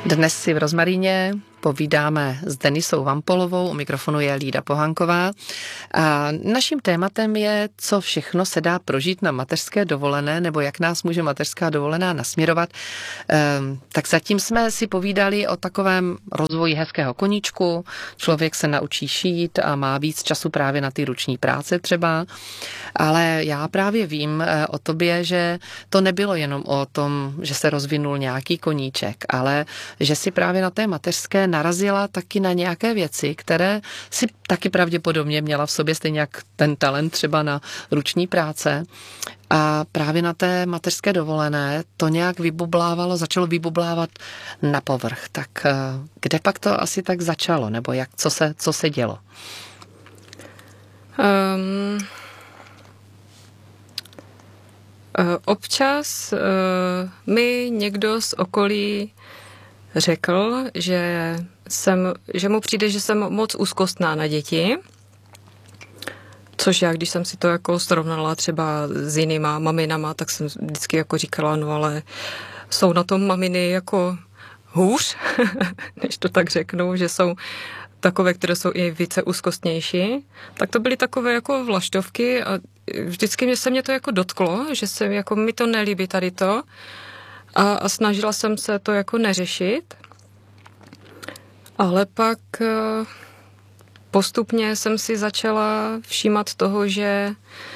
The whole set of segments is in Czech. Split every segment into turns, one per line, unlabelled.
Dnes si v Rozmaríně povídáme s Denisou Vampolovou, u mikrofonu je Lída Pohanková. A naším tématem je, co všechno se dá prožít na mateřské dovolené, nebo jak nás může mateřská dovolená nasměrovat. Tak zatím jsme si povídali o takovém rozvoji hezkého koníčku. Člověk se naučí šít a má víc času právě na ty ruční práce třeba. Ale já právě vím o tobě, že to nebylo jenom o tom, že se rozvinul nějaký koníček, ale že si právě na té mateřské narazila taky na nějaké věci, které si taky pravděpodobně měla v sobě, stejně jak ten talent třeba na ruční práce. A právě na té mateřské dovolené to nějak vybublávalo, začalo vybublávat na povrch. Tak kde pak to asi tak začalo? Nebo co se dělo?
Občas mi někdo z okolí řekl, že mu přijde, že jsem moc úzkostná na děti, což já, když jsem si to jako srovnala třeba s jinýma maminama, tak jsem vždycky jako říkala, no ale jsou na tom maminy jako hůř, než to tak řeknu, že jsou takové, které jsou i více úzkostnější. Tak to byly takové jako vlaštovky a vždycky se mě to jako dotklo, že se jako mi to nelíbí tady to a snažila jsem se to jako neřešit. Ale pak postupně jsem si začala všímat toho, že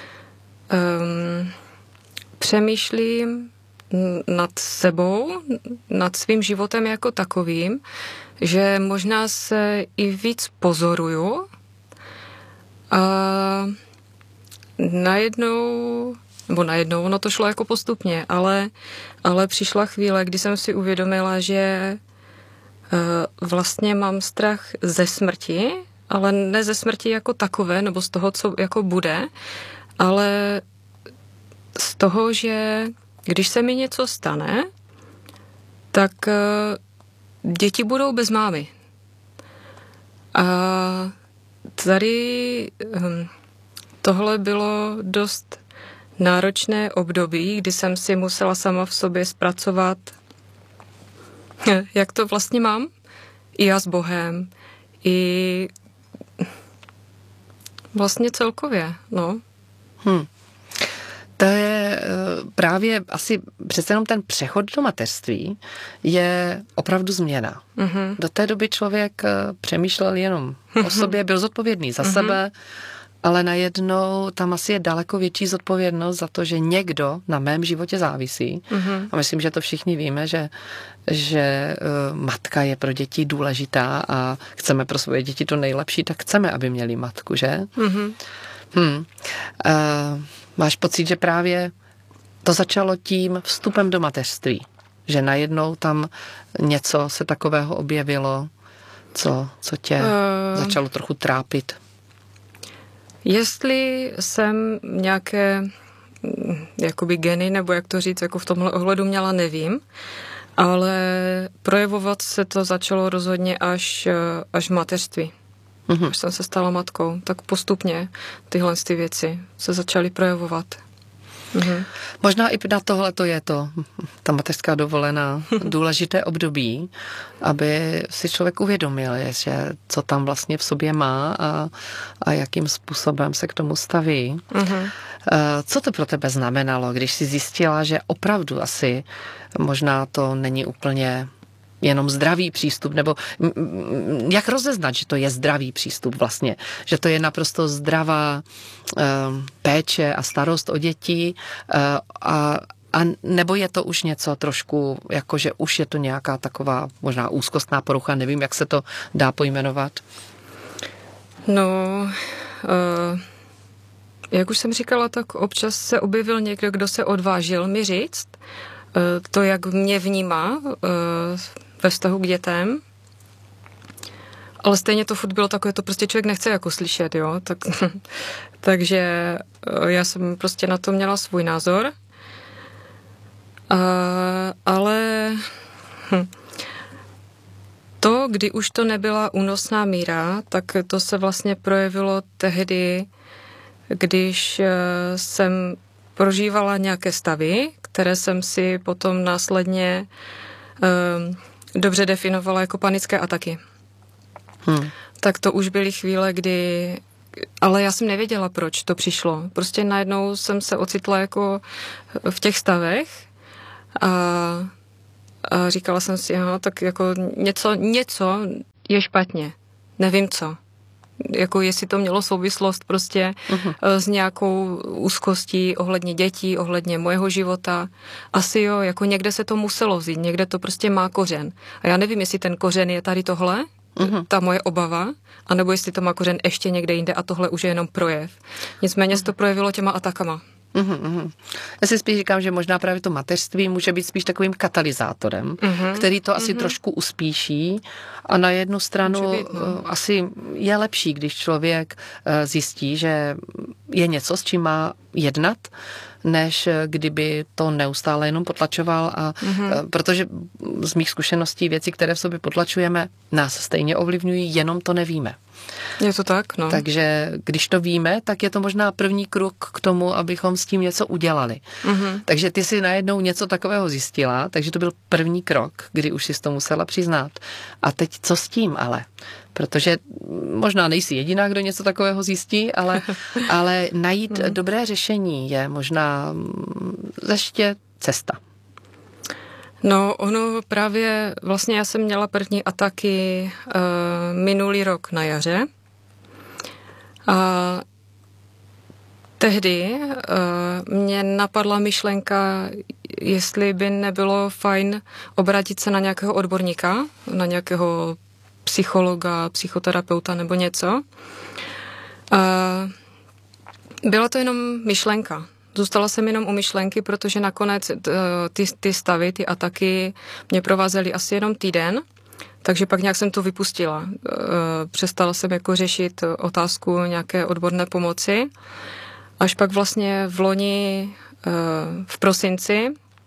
přemýšlím nad sebou, nad svým životem jako takovým, že možná se i víc pozoruju a najednou, ono to šlo jako postupně, ale přišla chvíle, kdy jsem si uvědomila, že vlastně mám strach ze smrti, ale ne ze smrti jako takové, nebo z toho, co jako bude, ale z toho, že když se mi něco stane, tak děti budou bez mámy. A tady tohle bylo dost náročné období, kdy jsem si musela sama v sobě zpracovat, jak to vlastně mám, i já s Bohem, i vlastně celkově, no.
To je právě asi přece jenom ten přechod do mateřství je opravdu změna. Mm-hmm. Do té doby člověk přemýšlel jenom o sobě, byl zodpovědný za sebe, ale najednou tam asi je daleko větší zodpovědnost za to, že někdo na mém životě závisí. Mm-hmm. A myslím, že to všichni víme, že matka je pro děti důležitá a chceme pro svoje děti to nejlepší, tak chceme, aby měli matku, že? Mm-hmm. Máš pocit, že právě to začalo tím vstupem do mateřství? Že najednou tam něco se takového objevilo, co tě začalo trochu trápit?
Jestli jsem nějaké jakoby geny, nebo jak to říct, jako v tomhle ohledu měla, nevím, ale projevovat se to začalo rozhodně až v mateřství. Mm-hmm. Až jsem se stala matkou, tak postupně tyhle ty věci se začaly projevovat. Mm-hmm.
Možná i na tohle to je ta mateřská dovolená důležité období, aby si člověk uvědomil, že co tam vlastně v sobě má a jakým způsobem se k tomu staví. Mm-hmm. Co to pro tebe znamenalo, když jsi zjistila, že opravdu asi možná to není úplně jenom zdravý přístup, nebo jak rozeznat, že to je zdravý přístup vlastně, že to je naprosto zdravá péče a starost o děti a nebo je to už něco trošku, jakože už je to nějaká taková možná úzkostná porucha, nevím, jak se to dá pojmenovat.
No, jak už jsem říkala, tak občas se objevil někdo, kdo se odvážil mi říct to, jak mě vnímá ve vztahu k dětem. Ale stejně to furt bylo takové, to prostě člověk nechce jako slyšet, jo. Takže já jsem prostě na to měla svůj názor. Ale to, kdy už to nebyla únosná míra, tak to se vlastně projevilo tehdy, když jsem prožívala nějaké stavy, které jsem si potom následně dobře definovala jako panické ataky. Tak to už byly chvíle, kdy... Ale já jsem nevěděla, proč to přišlo. Prostě najednou jsem se ocitla jako v těch stavech a říkala jsem si, aha, tak jako něco je špatně. Nevím co. Jako jestli to mělo souvislost prostě s nějakou úzkostí ohledně dětí, ohledně mojeho života. Asi jo, jako někde se to muselo vzít, někde to prostě má kořen. A já nevím, jestli ten kořen je tady tohle, ta moje obava, anebo jestli to má kořen ještě někde jinde a tohle už je jenom projev. Nicméně se to projevilo těma atakama.
Já si spíš říkám, že možná právě to mateřství může být spíš takovým katalyzátorem, který to asi trošku uspíší a na jednu stranu asi je lepší, když člověk zjistí, že je něco, s čím má jednat, než kdyby to neustále jenom potlačoval a protože z mých zkušeností věci, které v sobě potlačujeme, nás stejně ovlivňují, jenom to nevíme.
Je to tak, no.
Takže když to víme, tak je to možná první krok k tomu, abychom s tím něco udělali. Takže ty si najednou něco takového zjistila, takže to byl první krok, kdy už si to musela přiznat. A teď co s tím ale? Protože možná nejsi jediná, kdo něco takového zjistí, ale najít dobré řešení je možná ještě cesta.
No, ono právě, vlastně já jsem měla první ataky minulý rok na jaře a tehdy mě napadla myšlenka, jestli by nebylo fajn obrátit se na nějakého odborníka, na nějakého psychologa, psychoterapeuta nebo něco. Byla to jenom myšlenka. Zůstala jsem jenom u myšlenky, protože nakonec ty stavy, ty ataky mě provázely asi jenom týden, takže pak nějak jsem to vypustila. Přestala jsem jako řešit otázku nějaké odborné pomoci. Až pak vlastně v loni v prosinci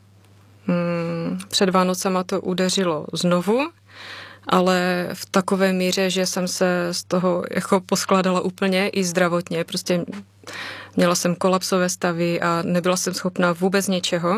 před Vánocema to udeřilo znovu, ale v takové míře, že jsem se z toho jako poskládala úplně i zdravotně. Prostě měla jsem kolapsové stavy a nebyla jsem schopná vůbec ničeho.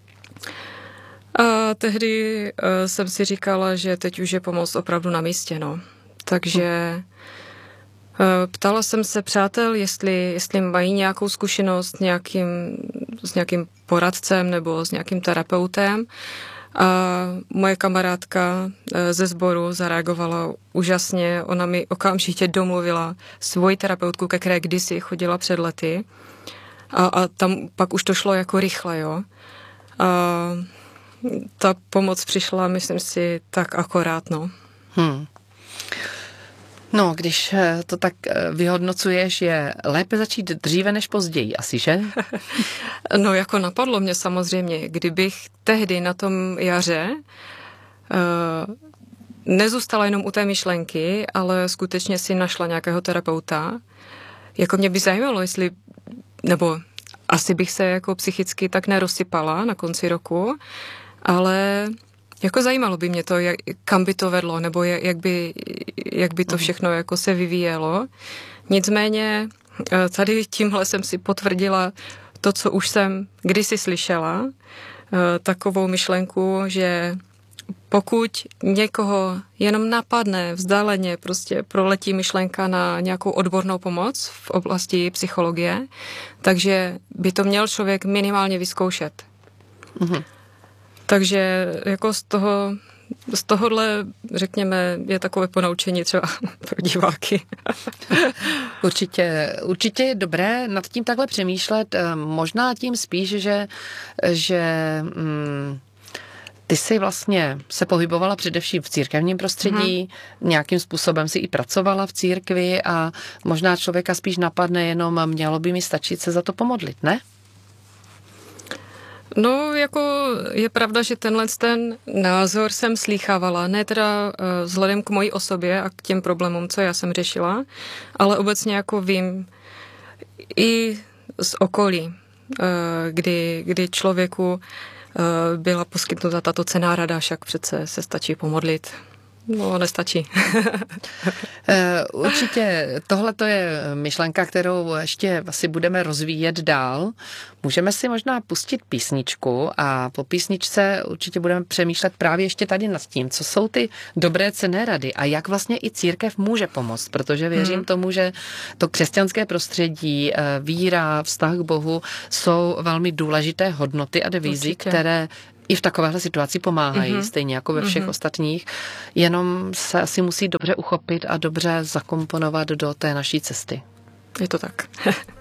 A tehdy jsem si říkala, že teď už je pomoc opravdu na místě, no. Takže ptala jsem se přátel, jestli mají nějakou zkušenost s nějakým poradcem nebo s nějakým terapeutem. A moje kamarádka ze sboru zareagovala úžasně. Ona mi okamžitě domluvila svoji terapeutku, ke které kdysi chodila před lety. A tam pak už to šlo jako rychle, jo. A ta pomoc přišla, myslím si, tak akorát, no.
No, když to tak vyhodnocuješ, je lépe začít dříve než později, asi, že?
No, jako napadlo mě samozřejmě, kdybych tehdy na tom jaře nezůstala jenom u té myšlenky, ale skutečně si našla nějakého terapeuta. Jako mě by zajímalo, nebo asi bych se jako psychicky tak nerozsypala na konci roku, ale jako zajímalo by mě to, kam by to vedlo, nebo jak by to všechno jako se vyvíjelo. Nicméně tady tímhle jsem si potvrdila to, co už jsem kdysi slyšela, takovou myšlenku, že pokud někoho jenom napadne vzdáleně, prostě proletí myšlenka na nějakou odbornou pomoc v oblasti psychologie, takže by to měl člověk minimálně vyzkoušet. Takže jako z tohohle, řekněme, je takové ponaučení třeba pro diváky.
Určitě je dobré nad tím takhle přemýšlet, možná tím spíš, že ty jsi vlastně se pohybovala především v církevním prostředí, nějakým způsobem si i pracovala v církvi a možná člověka spíš napadne jenom, mělo by mi stačit se za to pomodlit, ne?
No, jako je pravda, že ten názor jsem slýchávala, ne teda vzhledem k mojí osobě a k těm problémům, co já jsem řešila, ale obecně jako vím i z okolí, kdy člověku byla poskytnuta tato cenná rada, však přece se stačí pomodlit. No, nestačí.
Určitě tohle to je myšlenka, kterou ještě asi budeme rozvíjet dál. Můžeme si možná pustit písničku a po písničce určitě budeme přemýšlet právě ještě tady nad tím, co jsou ty dobré cenné rady a jak vlastně i církev může pomoct, protože věřím tomu, že to křesťanské prostředí, víra, vztah k Bohu jsou velmi důležité hodnoty a devízy, které i v takovéhle situaci pomáhají, stejně jako ve všech ostatních, jenom se asi musí dobře uchopit a dobře zakomponovat do té naší cesty.
Je to tak.